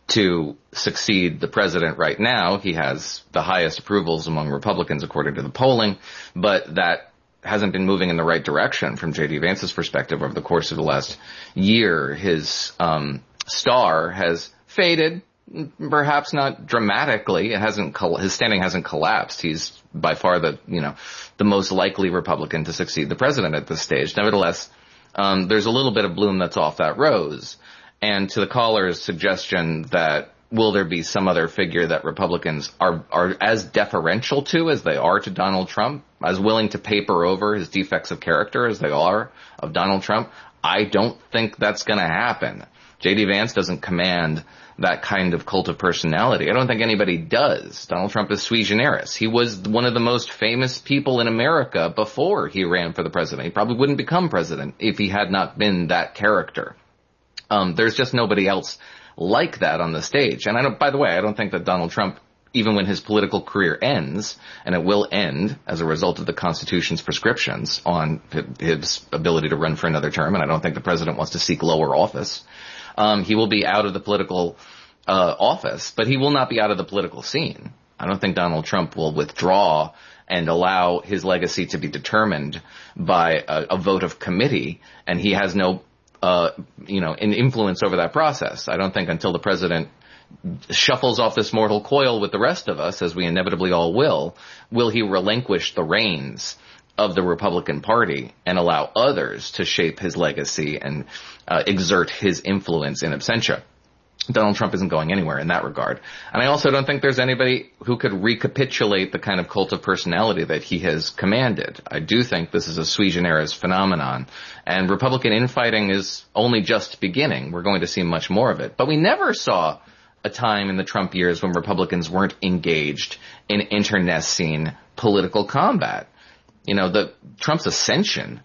Speaker 8: to succeed the president right now. He has the highest approvals among Republicans, according to the polling, but that hasn't been moving in the right direction from J D Vance's perspective over the course of the last year. His um, star has faded, perhaps not dramatically. It hasn't. His standing hasn't collapsed. He's by far the you know the most likely Republican to succeed the president at this stage. Nevertheless, um, there's a little bit of bloom that's off that rose. And to the caller's suggestion that will there be some other figure that Republicans are are as deferential to as they are to Donald Trump, as willing to paper over his defects of character as they are of Donald Trump, I don't think that's going to happen. J D Vance doesn't command that kind of cult of personality. I don't think anybody does. Donald Trump is sui generis. He was one of the most famous people in America before he ran for the president. He probably wouldn't become president if he had not been that character. Um, there's just nobody else like that on the stage. And I don't, by the way, I don't think that Donald Trump, even when his political career ends, and it will end as a result of the Constitution's prescriptions on his ability to run for another term, and I don't think the president wants to seek lower office, um, he will be out of the political uh, office, but he will not be out of the political scene. I don't think Donald Trump will withdraw and allow his legacy to be determined by a, a vote of committee, and he has no Uh, you know, an influence over that process. I don't think until the president shuffles off this mortal coil with the rest of us, as we inevitably all will, will he relinquish the reins of the Republican Party and allow others to shape his legacy and uh, exert his influence in absentia. Donald Trump isn't going anywhere in that regard. And I also don't think there's anybody who could recapitulate the kind of cult of personality that he has commanded. I do think this is a sui generis phenomenon, and Republican infighting is only just beginning. We're going to see much more of it. But we never saw a time in the Trump years when Republicans weren't engaged in internecine political combat. You know, the Trump's ascension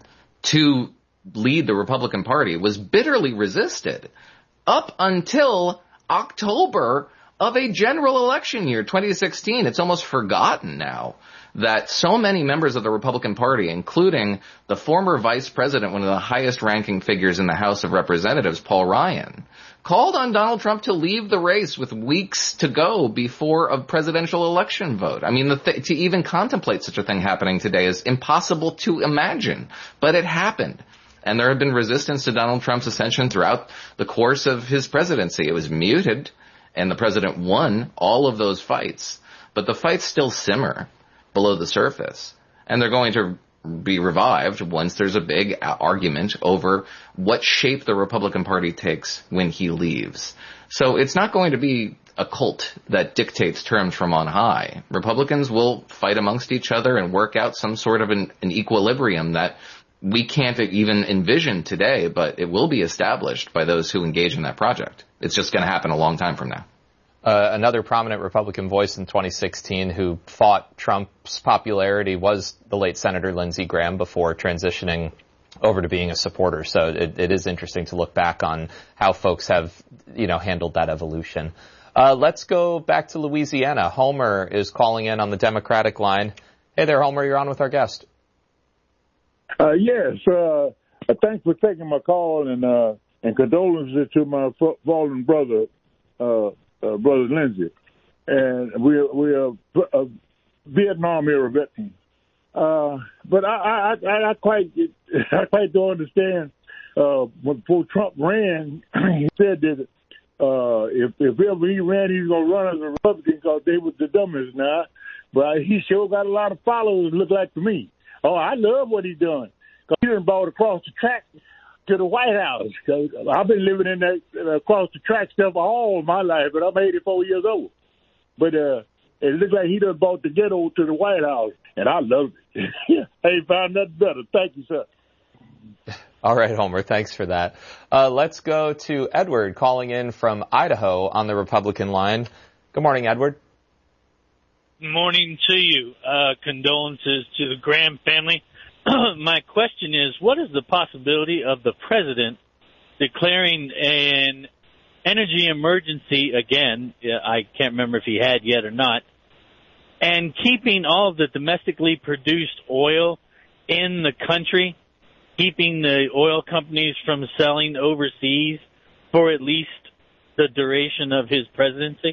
Speaker 8: to lead the Republican Party was bitterly resisted up until October of a general election year, twenty sixteen. It's almost forgotten now that so many members of the Republican Party, including the former vice president, one of the highest ranking figures in the House of Representatives, Paul Ryan, called on Donald Trump to leave the race with weeks to go before a presidential election vote. I mean, the th- to even contemplate such a thing happening today is impossible to imagine, but it happened. And there had been resistance to Donald Trump's ascension throughout the course of his presidency. It was muted, and the president won all of those fights. But the fights still simmer below the surface. And they're going to be revived once there's a big argument over what shape the Republican Party takes when he leaves. So it's not going to be a cult that dictates terms from on high. Republicans will fight amongst each other and work out some sort of an, an equilibrium that we can't even envision today, but it will be established by those who engage in that project. It's just going to happen a long time from now.
Speaker 7: Uh, another prominent Republican voice in twenty sixteen who fought Trump's popularity was the late Senator Lindsey Graham before transitioning over to being a supporter. So it, it is interesting to look back on how folks have, you know, handled that evolution. Uh, let's go back to Louisiana. Homer is calling in on the Democratic line. Hey there, Homer. You're on with our guest.
Speaker 15: Uh, yes, uh, thanks for taking my call, and uh, and condolences to my fallen brother, uh, uh, brother Lindsey. And we we are uh, Vietnam era veterans. Uh, but I, I, I, I quite I quite don't understand. Uh, when before Trump ran, he said that uh, if if ever he ran, he was going to run as a Republican because they were the dumbest now. But he sure got a lot of followers. Look like to me. Oh, I love what he's done. Cause he done bought across the track to the White House. Cause I've been living in that uh, across the track stuff all my life, but I'm eighty-four years old. But uh, it looks like he done bought the ghetto to the White House, and I love it. I ain't found nothing better. Thank you, sir.
Speaker 7: All right, Homer, thanks for that. Uh, let's go to Edward calling in from Idaho on the Republican line. Good morning, Edward.
Speaker 16: Morning to you. Uh, condolences to the Graham family. My question is, what is the possibility of the president declaring an energy emergency again. I can't remember if he had yet or not. And keeping all of the domestically produced oil in the country, keeping the oil companies from selling overseas for at least the duration of his presidency?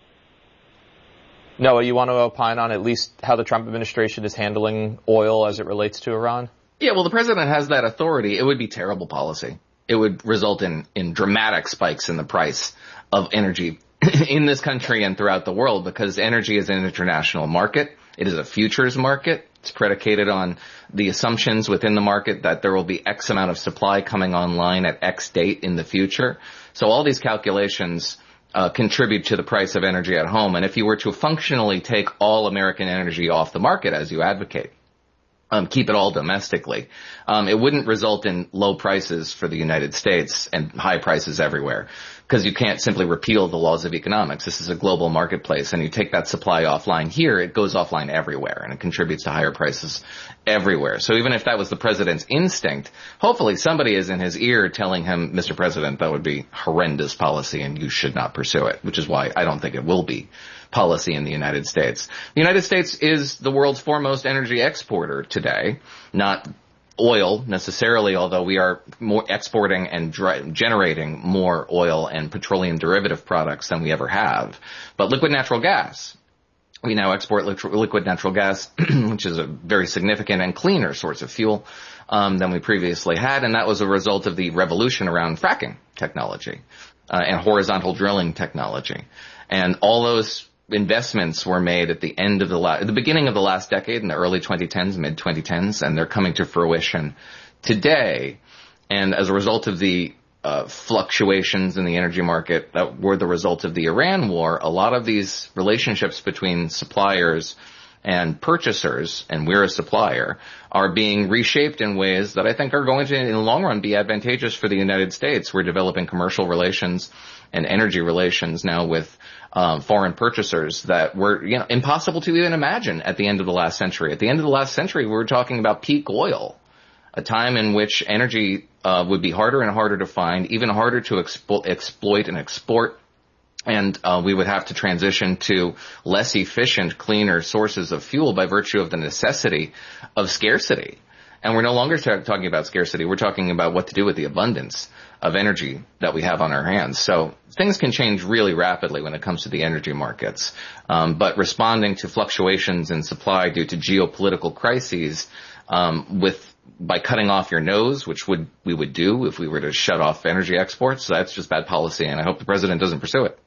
Speaker 7: Noah, you want to opine on at least how the Trump administration is handling oil as it relates to Iran?
Speaker 8: Yeah, well, the president has that authority. It would be terrible policy. It would result in, in dramatic spikes in the price of energy in this country and throughout the world, because energy is an international market. It is a futures market. It's predicated on the assumptions within the market that there will be X amount of supply coming online at X date in the future. So all these calculations uh, contribute to the price of energy at home. And if you were to functionally take all American energy off the market, as you advocate, Um, keep it all domestically, um, it wouldn't result in low prices for the United States and high prices everywhere, because you can't simply repeal the laws of economics. This is a global marketplace, and you take that supply offline here, it goes offline everywhere, and it contributes to higher prices everywhere. So even if that was the president's instinct, hopefully somebody is in his ear telling him, Mister President, that would be horrendous policy and you should not pursue it, which is why I don't think it will be policy in the United States. The United States is the world's foremost energy exporter today, not oil necessarily, although we are more exporting and dri- generating more oil and petroleum derivative products than we ever have. But liquid natural gas, we now export li- liquid natural gas, which is a very significant and cleaner source of fuel um, than we previously had, and that was a result of the revolution around fracking technology uh, and horizontal drilling technology. And all those investments were made at the end of the la- at the beginning of the last decade, in the early twenty tens, mid twenty tens, and they're coming to fruition today. And as a result of the uh, fluctuations in the energy market that were the result of the Iran war, a lot of these relationships between suppliers and purchasers, and we're a supplier, are being reshaped in ways that I think are going to, in the long run, be advantageous for the United States. We're developing commercial relations and energy relations now with um, foreign purchasers that were, you know, impossible to even imagine at the end of the last century. At the end of the last century, we were talking about peak oil, a time in which energy uh, would be harder and harder to find, even harder to expo- exploit and export. And uh, we would have to transition to less efficient, cleaner sources of fuel by virtue of the necessity of scarcity. And we're no longer t- talking about scarcity. We're talking about what to do with the abundance of energy that we have on our hands. So things can change really rapidly when it comes to the energy markets. Um, but responding to fluctuations in supply due to geopolitical crises um, with by cutting off your nose, which would we would do if we were to shut off energy exports, that's just bad policy, and I hope the president doesn't pursue it.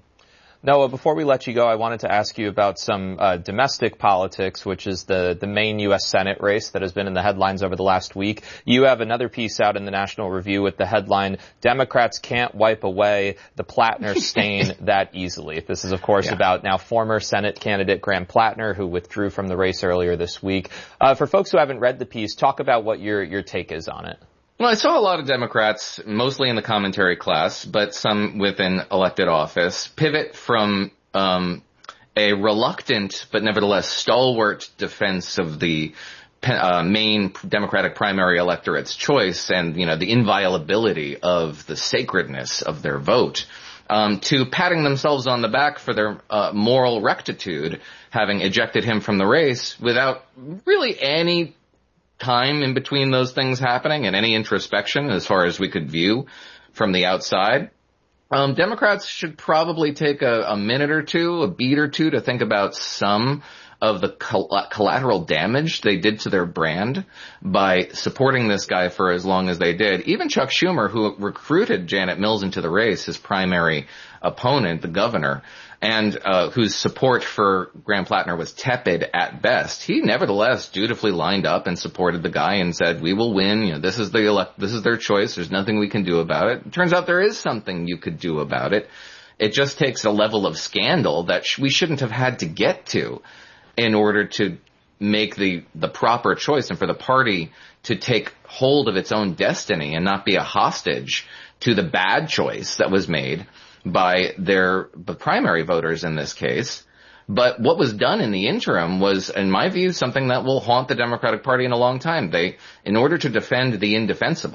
Speaker 7: Noah, before we let you go, I wanted to ask you about some uh, domestic politics, which is the, the main U S Senate race that has been in the headlines over the last week. You have another piece out in the National Review with the headline, Democrats Can't Wipe Away the Plattner Stain That Easily. This is, of course, yeah. about now former Senate candidate Graham Plattner, who withdrew from the race earlier this week. Uh, for folks who haven't read the piece, talk about what your, your take is on it.
Speaker 8: Well, I saw a lot of Democrats, mostly in the commentary class, but some within elected office, pivot from um, a reluctant but nevertheless stalwart defense of the uh, main Democratic primary electorate's choice and, you know, the inviolability of the sacredness of their vote, um, to patting themselves on the back for their uh, moral rectitude, having ejected him from the race without really any time in between those things happening and any introspection as far as we could view from the outside. Um, Democrats should probably take a, a minute or two, a beat or two to think about some of the col- collateral damage they did to their brand by supporting this guy for as long as they did. Even Chuck Schumer, who recruited Janet Mills into the race, his primary opponent, the governor, and uh, whose support for Graham Plattner was tepid at best, he nevertheless dutifully lined up and supported the guy and said, we will win. You know, this is the elect- this is their choice. There's nothing we can do about it. It turns out there is something you could do about it. It just takes a level of scandal that sh- we shouldn't have had to get to in order to make the, the proper choice and for the party to take hold of its own destiny and not be a hostage to the bad choice that was made by their the primary voters in this case. But what was done in the interim was, in my view, something that will haunt the Democratic Party in a long time. They, in order to defend the indefensible,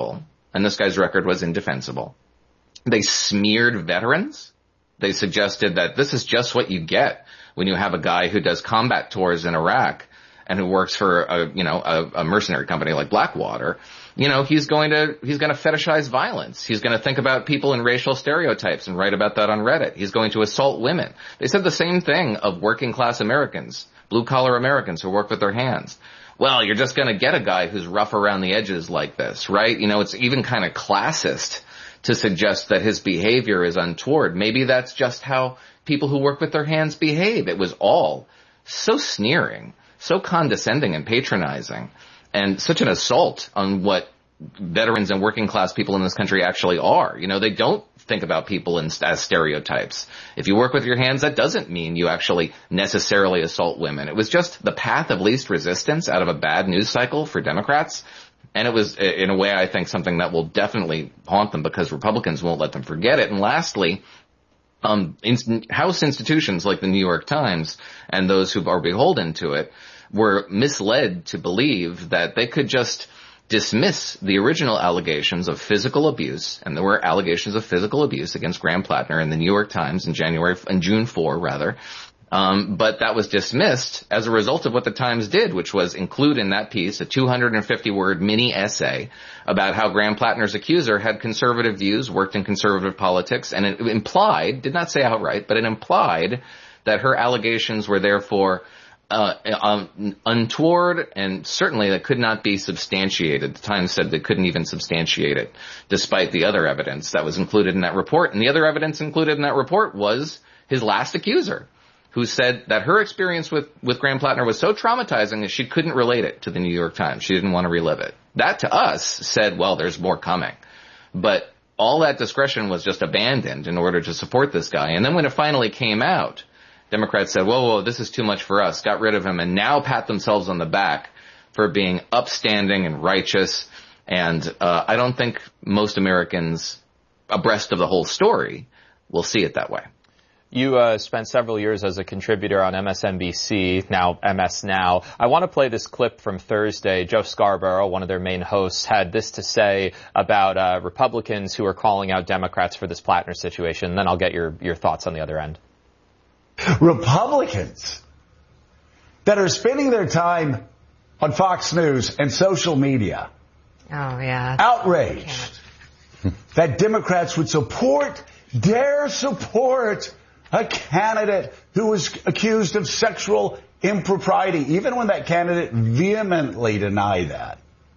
Speaker 8: and this guy's record was indefensible. They smeared veterans. They suggested that this is just what you get when you have a guy who does combat tours in Iraq and who works for a, you know, a, a mercenary company like Blackwater. You know, he's going to, he's going to fetishize violence. He's going to think about people in racial stereotypes and write about that on Reddit. He's going to assault women. They said the same thing of working class Americans, blue collar Americans who work with their hands. Well, you're just going to get a guy who's rough around the edges like this, right? You know, it's even kind of classist to suggest that his behavior is untoward. Maybe that's just how people who work with their hands behave. It was all so sneering, so condescending and patronizing, and such an assault on what veterans and working class people in this country actually are. You know, they don't think about people in, as stereotypes. If you work with your hands, that doesn't mean you actually necessarily assault women. It was just the path of least resistance out of a bad news cycle for Democrats. And it was, in a way, I think something that will definitely haunt them because Republicans won't let them forget it. And lastly, um, in, House institutions like the New York Times and those who are beholden to it were misled to believe that they could just dismiss the original allegations of physical abuse, and there were allegations of physical abuse against Graham Plattner in the New York Times in January, in June fourth, rather. Um, but that was dismissed as a result of what the Times did, which was include in that piece a two hundred fifty word mini essay about how Graham Plattner's accuser had conservative views, worked in conservative politics, and it implied, did not say outright, but it implied that her allegations were therefore uh, um, untoward and certainly that could not be substantiated. The Times said they couldn't even substantiate it, despite the other evidence that was included in that report. And the other evidence included in that report was his last accuser, who said that her experience with, with Graham Plattner was so traumatizing that she couldn't relate it to the New York Times. She didn't want to relive it. That to us said, well, there's more coming. But all that discretion was just abandoned in order to support this guy. And then when it finally came out, Democrats said, whoa, whoa, this is too much for us, got rid of him, and now pat themselves on the back for being upstanding and righteous. And uh, I don't think most Americans abreast of the whole story will see it that way.
Speaker 7: You uh, spent several years as a contributor on M S N B C, now M S Now. I want to play this clip from Thursday. Joe Scarborough, one of their main hosts, had this to say about uh, Republicans who are calling out Democrats for this Plattner situation. Then I'll get your, your thoughts on the other end.
Speaker 17: Republicans that are spending their time on Fox News and social media.
Speaker 18: Oh, yeah.
Speaker 17: Outraged that Democrats would support, dare support, a candidate who was accused of sexual impropriety, even when that candidate vehemently denied that.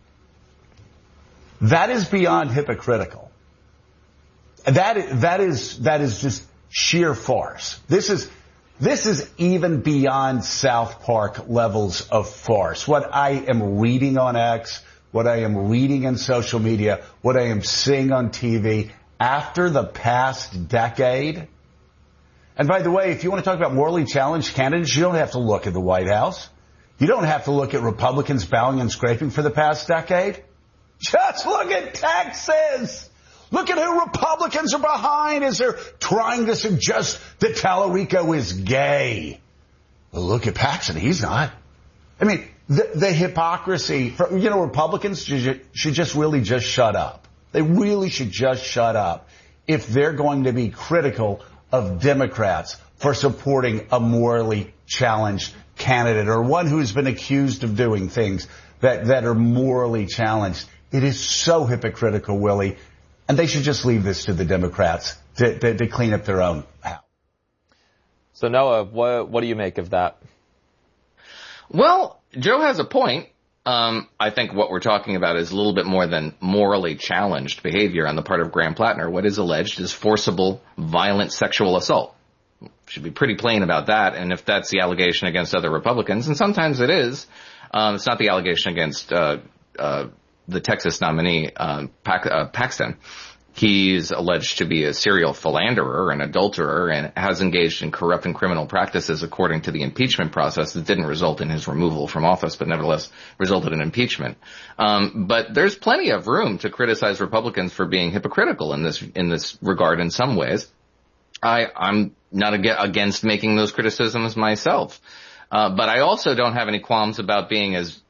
Speaker 17: That is beyond hypocritical. That, that is, that is just sheer farce. This is, this is even beyond South Park levels of farce. What I am reading on X, what I am reading in social media, what I am seeing on T V after the past decade. And by the way, if you want to talk about morally challenged candidates, you don't have to look at the White House. You don't have to look at Republicans bowing and scraping for the past decade. Just look at Texas. Look at who Republicans are behind as they're trying to suggest that Tallarico is gay. Well, look at Paxton. He's not. I mean, the, the hypocrisy, for, you know, Republicans should, should just really just shut up. They really should just shut up if they're going to be critical of Democrats for supporting a morally challenged candidate or one who's been accused of doing things that, that are morally challenged. It is so hypocritical, Willie, and they should just leave this to the Democrats to, to, to clean up their own house.
Speaker 7: So, Noah, what, what do you make of that?
Speaker 8: Well, Joe has a point. Um, I think what we're talking about is a little bit more than morally challenged behavior on the part of Graham Plattner. What is alleged is forcible, violent sexual assault. Should be pretty plain about that. And if that's the allegation against other Republicans, and sometimes it is, um, it's not the allegation against uh, uh, the Texas nominee, uh, Pac- uh, Paxton. He's alleged to be a serial philanderer, an adulterer, and has engaged in corrupt and criminal practices according to the impeachment process that didn't result in his removal from office, but nevertheless resulted in impeachment. Um, but there's plenty of room to criticize Republicans for being hypocritical in this in this regard in some ways. I, I'm not ag- against making those criticisms myself. Uh, but I also don't have any qualms about being as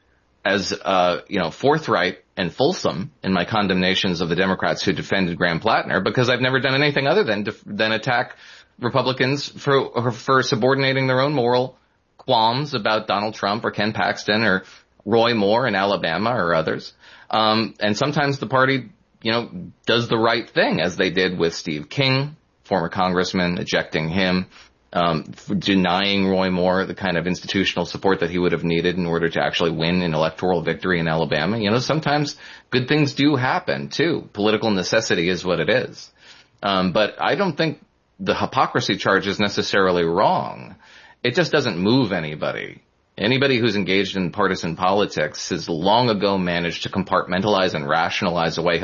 Speaker 8: as, uh, you know, forthright and fulsome in my condemnations of the Democrats who defended Graham Plattner, because I've never done anything other than, def- than attack Republicans for, for subordinating their own moral qualms about Donald Trump or Ken Paxton or Roy Moore in Alabama or others. Um, and sometimes the party, you know, does the right thing, as they did with Steve King, former congressman, ejecting him, um, denying Roy Moore the kind of institutional support that he would have needed in order to actually win an electoral victory in Alabama. You know, sometimes good things do happen too. Political necessity is what it is. Um, but I don't think the hypocrisy charge is necessarily wrong. It just doesn't move anybody. Anybody who's engaged in partisan politics has long ago managed to compartmentalize and rationalize away